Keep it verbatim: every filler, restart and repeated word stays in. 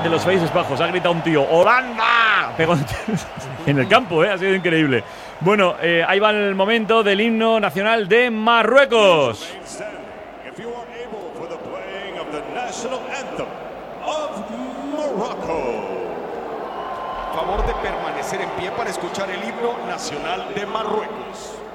de los Países Bajos. Ha gritado un tío, ¡Holanda! Pegó en el campo, ¿eh? Ha sido increíble. Bueno, eh, ahí va el momento del himno nacional de Marruecos. Favor de permanecer en pie para escuchar el himno nacional de Marruecos.